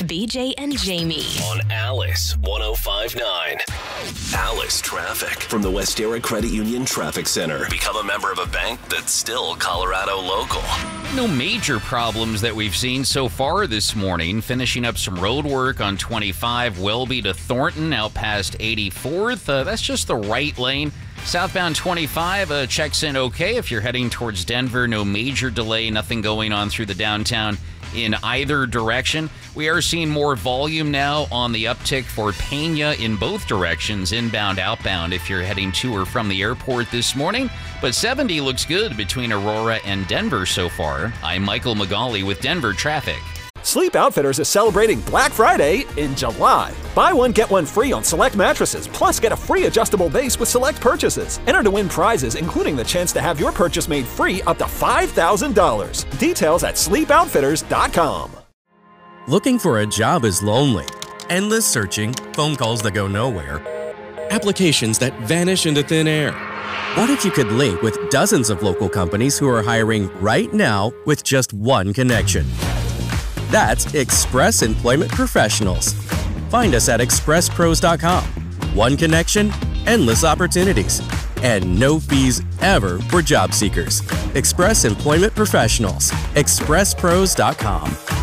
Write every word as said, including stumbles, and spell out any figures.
B J and Jamie. On Alice one oh five point nine. Alice Traffic from the Westera Credit Union Traffic Center. Become a member of a bank that's still Colorado local. No major problems that we've seen so far this morning. Finishing up some road work on twenty-five, Welby to Thornton, out past eighty-fourth. Uh, that's just the right lane. Southbound twenty-five uh, checks in okay. If you're heading towards Denver, no major delay, nothing going on through the downtown in either direction. We are seeing more volume now on the uptick for Pena in both directions, inbound, outbound, if you're heading to or from the airport this morning. But seventy looks good between Aurora and Denver so far. I'm Michael McGauley with Denver Traffic. Sleep Outfitters is celebrating Black Friday in July. Buy one, get one free on select mattresses, plus get a free adjustable base with select purchases. Enter to win prizes, including the chance to have your purchase made free up to five thousand dollars. Details at sleep outfitters dot com. Looking for a job is lonely. Endless searching, phone calls that go nowhere, applications that vanish into thin air. What if you could link with dozens of local companies who are hiring right now with just one connection? That's Express Employment Professionals. Find us at express pros dot com. One connection, endless opportunities, and no fees ever for job seekers. Express Employment Professionals. express pros dot com.